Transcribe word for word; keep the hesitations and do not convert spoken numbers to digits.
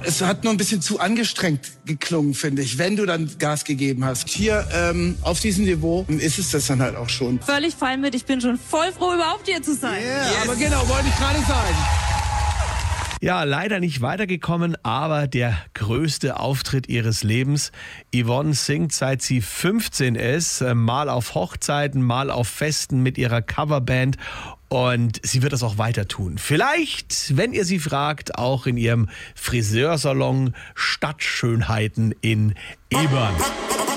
Es hat nur ein bisschen zu angestrengt geklungen, finde ich, wenn du dann Gas gegeben hast. Hier ähm, auf diesem Niveau ist es das dann halt auch schon. Völlig fein mit, ich bin schon voll froh, überhaupt hier zu sein. Yeah, yes. Aber genau, wollte ich gerade sagen. Ja, leider nicht weitergekommen, aber der größte Auftritt ihres Lebens. Yvonne singt, seit sie fünfzehn ist, mal auf Hochzeiten, mal auf Festen mit ihrer Coverband. Und sie wird das auch weiter tun. Vielleicht, wenn ihr sie fragt, auch in ihrem Friseursalon Stadtschönheiten in Ebern.